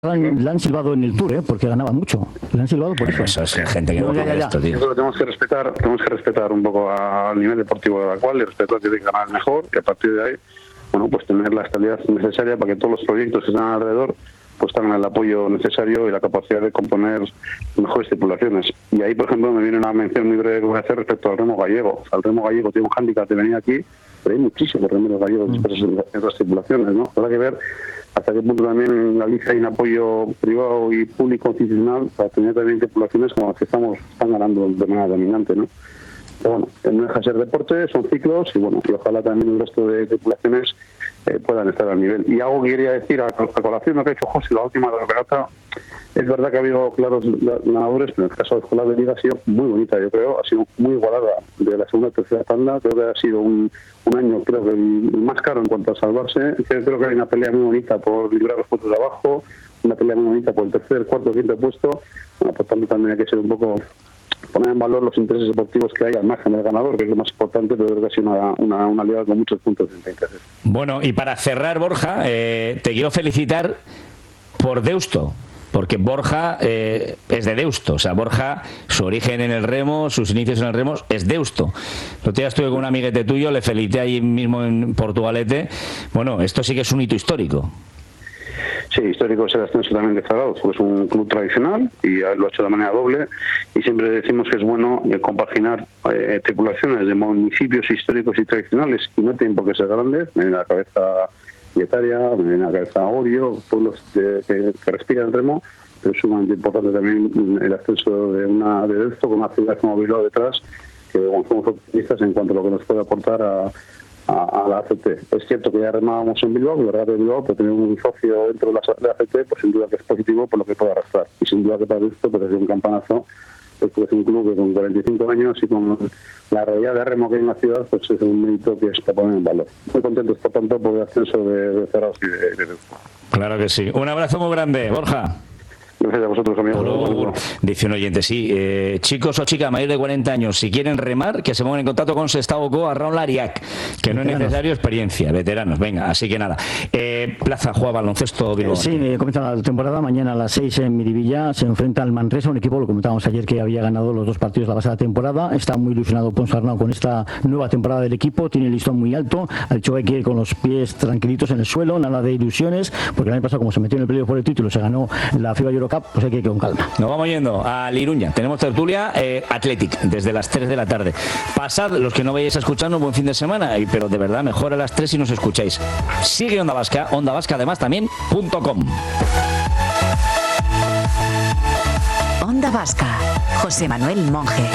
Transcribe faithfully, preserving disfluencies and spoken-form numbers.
Le han silbado en el Tour, ¿eh? Porque ganaba mucho. Le han silbado por eso. Eso es gente que no, no ya, tiene ya, esto, tío. Nosotros tenemos que respetar, tenemos que respetar un poco al nivel deportivo de la cual y respetar que tiene que ganar mejor y a partir de ahí, bueno, pues tener la estabilidad necesaria para que todos los proyectos que están alrededor pues tengan el apoyo necesario y la capacidad de componer mejores tripulaciones. Y ahí, por ejemplo, me viene una mención muy breve que voy a hacer respecto al remo gallego. O sea, el remo gallego tiene un hándicap de venir aquí, pero hay muchísimos remeros gallegos dispersos en otras tripulaciones, ¿no? Habrá que ver hasta qué punto también en la lista hay un apoyo privado y público institucional para tener también tripulaciones como las que estamos están ganando de manera dominante, ¿no? Pero bueno, no deja de ser deporte, son ciclos y bueno, y ojalá también el resto de tripulaciones eh, puedan estar al nivel. Y algo que quería decir a, a colación lo que ha hecho José, la última de la regata, es verdad que ha habido claros ganadores, pero en el caso de Escolar de Liga ha sido muy bonita, yo creo, ha sido muy igualada de la segunda a tercera tanda, creo que ha sido un, un año, creo que el más caro en cuanto a salvarse, creo que hay una pelea muy bonita por librar los puestos de abajo, una pelea muy bonita por el tercer, cuarto, quinto puesto, bueno, por tanto también hay que ser un poco poner en valor los intereses deportivos que hay al margen del ganador, que es lo más importante, pero creo que ha sido una, una, una liga con muchos puntos de interés. Bueno, y para cerrar, Borja, eh, te quiero felicitar por Deusto, porque Borja eh, es de Deusto, o sea, Borja, su origen en el remo, sus inicios en el remo es Deusto. El otro día estuve con un amiguete tuyo, le felicité ahí mismo en Portugalete. Bueno, esto sí que es un hito histórico. Sí, histórico es el ascenso también de Zaragoza, porque es un club tradicional y lo ha hecho de manera doble y siempre decimos que es bueno eh, compaginar eh, tripulaciones de municipios históricos y tradicionales y no tienen por qué ser grandes. Me viene a la cabeza Guetaria, me viene a la cabeza Orio, pueblos de, que, que respiran el remo, pero es sumamente importante también el ascenso de una de esto con una ciudad como Bilbao detrás, que bueno, somos optimistas en cuanto a lo que nos puede aportar a a la A C T. Es cierto que ya remábamos en Bilbao, la regata de Bilbao, pero tener un socio dentro de la, de la A C T, pues sin duda que es positivo por lo que puede arrastrar. Y sin duda que para esto pues es un campanazo, porque es un club que con cuarenta y cinco años y con la realidad de remo que hay en la ciudad, pues es un mérito que está poniendo en valor. Muy contentos, por tanto, por el ascenso de, de Cerrados y de, de, de... Claro que sí. Un abrazo muy grande, Borja. Gracias a vosotros, amigos. Hola, dice un oyente, sí. Eh, chicos o chicas mayores de cuarenta años, si quieren remar, que se pongan en contacto con Sestao Co, a Raúl Ariac, que no es necesario experiencia, veteranos, venga, así que nada. Eh, Plaza juega baloncesto Bilbao. Eh, sí, eh, comienza la temporada, mañana a las seis en Miribilla se enfrenta al Manresa, un equipo, lo comentábamos ayer, que había ganado los dos partidos la pasada temporada, está muy ilusionado Ponsarnau con esta nueva temporada del equipo, tiene el listón muy alto, ha dicho que hay que ir con los pies tranquilitos en el suelo, nada de ilusiones, porque el año pasado como se metió en el playoff por el título, se ganó la FIBA Eurocup, pues hay que ir con calma. Nos vamos yendo a Liruña. Tenemos tertulia eh, Athletic desde las tres de la tarde. Pasad, los que no vayáis a escucharnos, buen fin de semana. Y, pero de verdad, mejor a las tres si nos escucháis. Sigue Onda Vasca, Onda Vasca además también punto com. Onda Vasca, José Manuel Monge.